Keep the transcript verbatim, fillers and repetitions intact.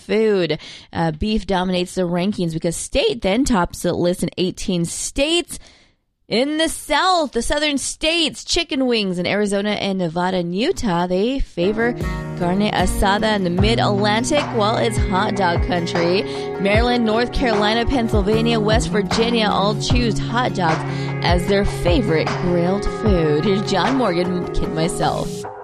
food. Uh, beef dominates the rankings because state then tops the list in eighteen states. In the South, the southern states, chicken wings in Arizona and Nevada and Utah, they favor carne asada. In the mid-Atlantic, well, it's hot dog country. Maryland, North Carolina, Pennsylvania, West Virginia all choose hot dogs as their favorite grilled food. Here's John Morgan, Kid Myself.